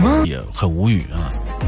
也很无语啊。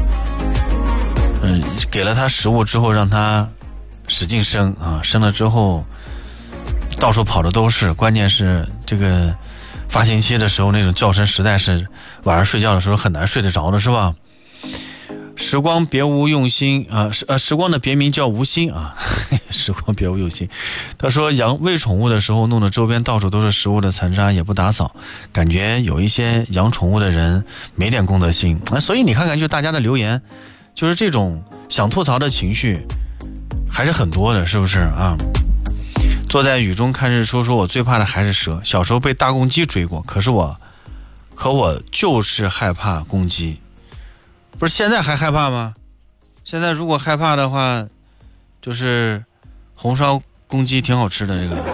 给了他食物之后，让他使劲生啊，生了之后到处跑的都是，关键是这个发情期的时候那种叫声实在是晚上睡觉的时候很难睡得着的，是吧？时光别无用心啊，时光的别名叫无心啊，时光别无用心。他说喂宠物的时候弄得周边到处都是食物的残渣，也不打扫，感觉有一些养宠物的人没点公德心啊。所以你看看，就大家的留言，就是这种想吐槽的情绪还是很多的，是不是啊？坐在雨中看日出，说我最怕的还是蛇，小时候被大公鸡追过，可我就是害怕公鸡。不是现在还害怕吗？现在如果害怕的话，就是红烧公鸡挺好吃的这个。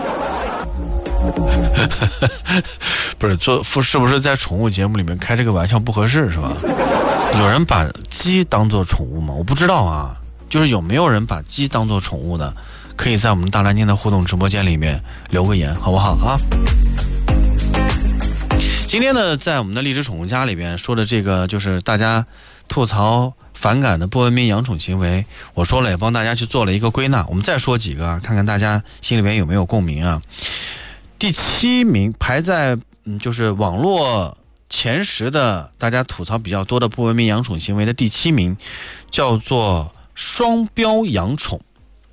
不是是不是在宠物节目里面开这个玩笑不合适是吧？有人把鸡当做宠物吗？我不知道啊，就是有没有人把鸡当做宠物的，可以在我们大蓝鲸的互动直播间里面留个言，好不好啊？今天呢，在我们的荔枝宠物家里边说的这个，就是大家吐槽反感的不文明养宠行为，我说了也帮大家去做了一个归纳。我们再说几个，看看大家心里边有没有共鸣啊。第7名排在就是网络前10的大家吐槽比较多的不文明养宠行为的第7名，叫做双标养宠。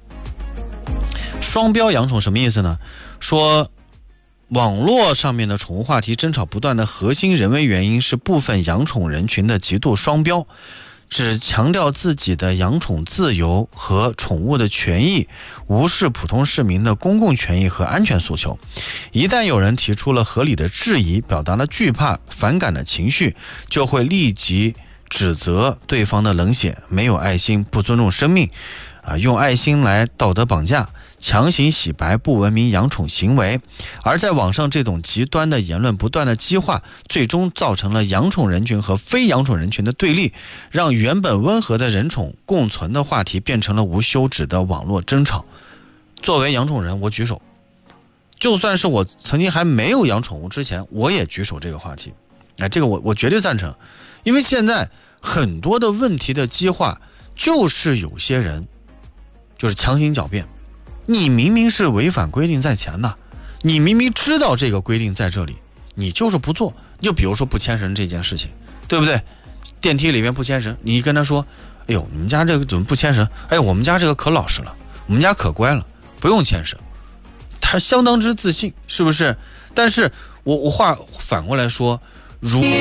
双标养宠什么意思呢？说网络上面的宠物话题争吵不断的核心人为原因是部分养宠人群的极度双标，只强调自己的养宠自由和宠物的权益，无视普通市民的公共权益和安全诉求。一旦有人提出了合理的质疑，表达了惧怕、反感的情绪，就会立即指责对方的冷血、没有爱心、不尊重生命，用爱心来道德绑架，强行洗白不文明养宠行为。而在网上这种极端的言论不断的激化，最终造成了养宠人群和非养宠人群的对立，让原本温和的人宠共存的话题变成了无休止的网络争吵。作为养宠人，我举手，就算是我曾经还没有养宠物之前，我也举手这个话题。这个我绝对赞成，因为现在很多的问题的激化，就是有些人就是强行狡辩。你明明是违反规定在前的，你明明知道这个规定在这里，你就是不做。就比如说不牵绳这件事情，对不对？电梯里面不牵绳，你跟他说，哎呦，你们家这个怎么不牵绳？哎，我们家这个可老实了，我们家可乖了，不用牵绳。他相当之自信，是不是？但是我话反过来说，如